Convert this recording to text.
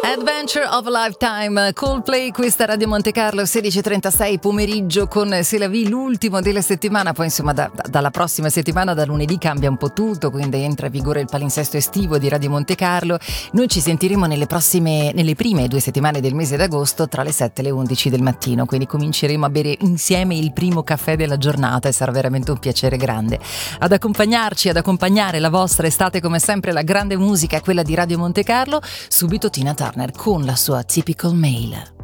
Adventure of a Lifetime, Coldplay, questa Radio Monte Carlo, 16:36 pomeriggio con C'est la vie, l'ultimo della settimana. Poi insomma dalla prossima settimana, da lunedì, cambia un po' tutto, quindi entra in vigore il palinsesto estivo di Radio Monte Carlo. Noi ci sentiremo nelle prime 2 settimane del mese d'agosto tra le 7 e le 11 del mattino, quindi cominceremo a bere insieme il primo caffè della giornata e sarà veramente un piacere grande. Ad accompagnarci, ad accompagnare la vostra estate come sempre la grande musica, quella di Radio Monte Carlo. Subito Tina Turner con la sua Typical Male.